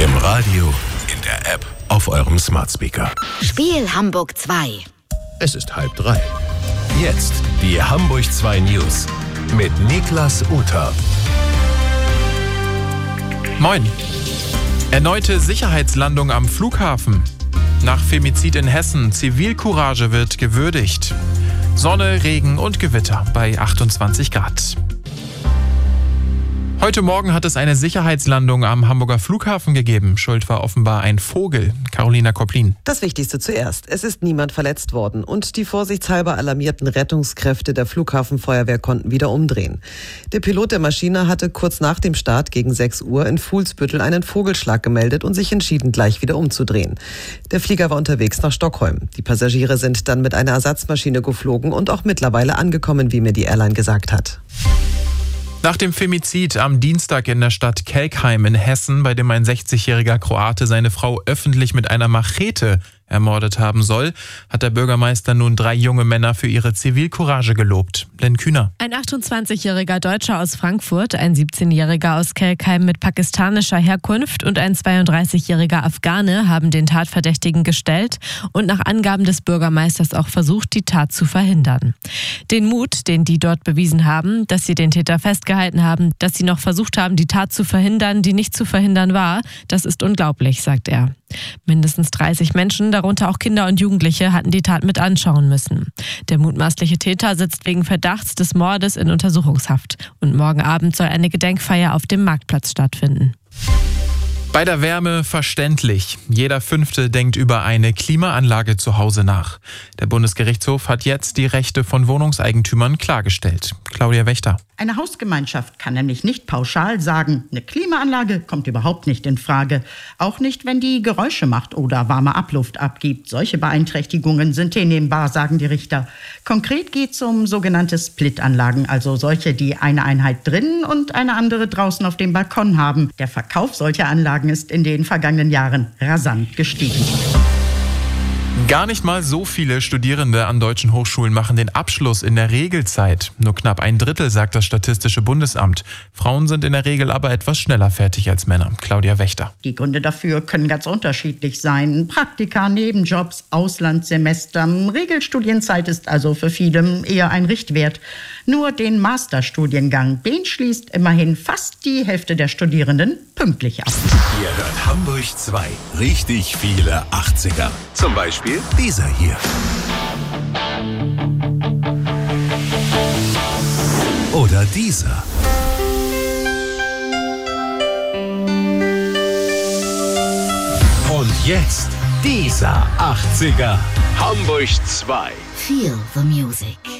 Im Radio, in der App, auf eurem Smart Speaker. Spiel Hamburg 2. Es ist 2:30. Jetzt die Hamburg 2 News mit Niklas Uter. Moin. Erneute Sicherheitslandung am Flughafen. Nach Femizid in Hessen, Zivilcourage wird gewürdigt. Sonne, Regen und Gewitter bei 28 Grad. Heute Morgen hat es eine Sicherheitslandung am Hamburger Flughafen gegeben. Schuld war offenbar ein Vogel. Carolina Koplin. Das Wichtigste zuerst. Es ist niemand verletzt worden und die vorsichtshalber alarmierten Rettungskräfte der Flughafenfeuerwehr konnten wieder umdrehen. Der Pilot der Maschine hatte kurz nach dem Start gegen 6 Uhr in Fuhlsbüttel einen Vogelschlag gemeldet und sich entschieden, gleich wieder umzudrehen. Der Flieger war unterwegs nach Stockholm. Die Passagiere sind dann mit einer Ersatzmaschine geflogen und auch mittlerweile angekommen, wie mir die Airline gesagt hat. Nach dem Femizid am Dienstag in der Stadt Kelkheim in Hessen, bei dem ein 60-jähriger Kroate seine Frau öffentlich mit einer Machete ermordet haben soll, hat der Bürgermeister nun 3 junge Männer für ihre Zivilcourage gelobt. Len Kühner. Ein 28-jähriger Deutscher aus Frankfurt, ein 17-jähriger aus Kelkheim mit pakistanischer Herkunft und ein 32-jähriger Afghane haben den Tatverdächtigen gestellt und nach Angaben des Bürgermeisters auch versucht, die Tat zu verhindern. Den Mut, den die dort bewiesen haben, dass sie den Täter festgehalten haben, dass sie noch versucht haben, die Tat zu verhindern, die nicht zu verhindern war, das ist unglaublich, sagt er. Mindestens 30 Menschen, darunter auch Kinder und Jugendliche, hatten die Tat mit anschauen müssen. Der mutmaßliche Täter sitzt wegen Verdachts des Mordes in Untersuchungshaft. Und morgen Abend soll eine Gedenkfeier auf dem Marktplatz stattfinden. Bei der Wärme verständlich. Jeder Fünfte denkt über eine Klimaanlage zu Hause nach. Der Bundesgerichtshof hat jetzt die Rechte von Wohnungseigentümern klargestellt. Claudia Wächter. Eine Hausgemeinschaft kann nämlich nicht pauschal sagen, eine Klimaanlage kommt überhaupt nicht in Frage. Auch nicht, wenn die Geräusche macht oder warme Abluft abgibt. Solche Beeinträchtigungen sind hinnehmbar, sagen die Richter. Konkret geht es um sogenannte Split-Anlagen, also solche, die eine Einheit drinnen und eine andere draußen auf dem Balkon haben. Der Verkauf solcher Anlagen ist in den vergangenen Jahren rasant gestiegen. Gar nicht mal so viele Studierende an deutschen Hochschulen machen den Abschluss in der Regelzeit. Nur knapp 1/3, sagt das Statistische Bundesamt. Frauen sind in der Regel aber etwas schneller fertig als Männer. Claudia Wächter. Die Gründe dafür können ganz unterschiedlich sein. Praktika, Nebenjobs, Auslandssemester. Regelstudienzeit ist also für viele eher ein Richtwert. Nur den Masterstudiengang, den schließt immerhin fast die Hälfte der Studierenden pünktlich ab. Ihr hört Hamburg 2. Richtig viele 80er. Zum Beispiel dieser hier. Oder dieser. Und jetzt dieser 80er. Hamburg 2. Feel the music.